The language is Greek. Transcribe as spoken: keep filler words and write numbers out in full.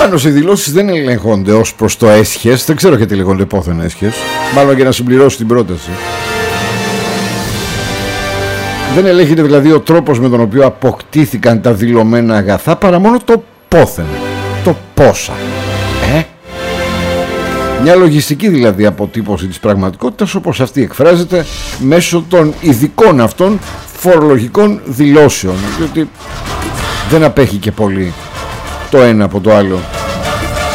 Πάνω οι δηλώσεις δεν ελέγχονται ως προς το έσχες. Δεν ξέρω γιατί λέγονται πόθεν έσχες. Μάλλον για να συμπληρώσω την πρόταση. Δεν ελέγχεται δηλαδή ο τρόπος με τον οποίο αποκτήθηκαν τα δηλωμένα αγαθά, παρά μόνο το πόθεν, το πόσα. Ε? Μια λογιστική δηλαδή αποτύπωση της πραγματικότητας όπως αυτή εκφράζεται μέσω των ειδικών αυτών φορολογικών δηλώσεων, διότι δεν απέχει και πολύ το ένα από το άλλο.